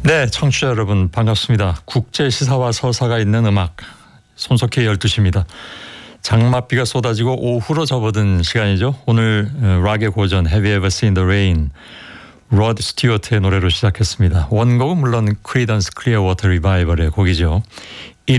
네, 청취자 여러분 반갑습니다. 국제 시사와 서사가 있는 음악 손석희 12시입니다. 장맛비가 쏟아지고 오후로 접어든 시간이죠. 오늘 락의 고전 Have You Ever Seen the Rain 로드 스튜어트의 노래로 시작했습니다. 원곡은 물론 크리던스 클리어워터 리바이벌의 곡이죠.